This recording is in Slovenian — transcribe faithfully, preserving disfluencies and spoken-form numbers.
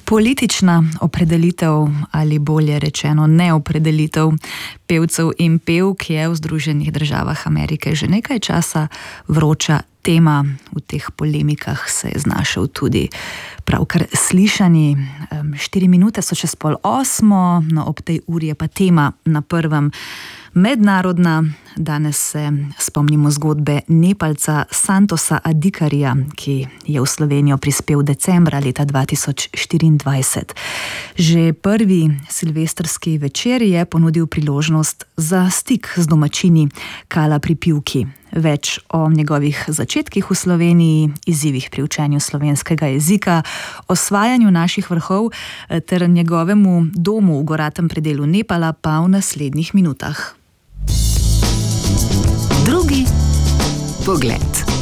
Politična opredelitev ali bolje rečeno neopredelitev pevcev in pevk je v Združenih državah Amerike že nekaj časa vroča tema. V teh polemikah se je znašel tudi pravkar slišani. Štiri minute so čez pol osmo, no ob tej uri je pa tema na prvem mednarodna. Danes se spomnimo zgodbe Nepalca Santosa Adikarija, ki je v Slovenijo prispel decembra leta dva tisoč štiriindvajset. Že prvi silvestrski večer je ponudil priložnost za stik z domačini Kala pri Pivki. Več o njegovih začetkih v Sloveniji, izzivih pri učenju slovenskega jezika, osvajanju naših vrhov ter njegovemu domu v goratem predelu Nepala pa v naslednjih minutah. Drugi pogled.